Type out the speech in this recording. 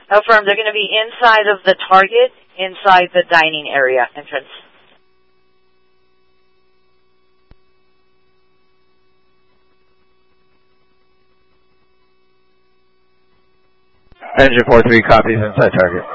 Affirm, they're going to be inside of the Target, inside the dining area entrance. Engine 43 copies inside Target.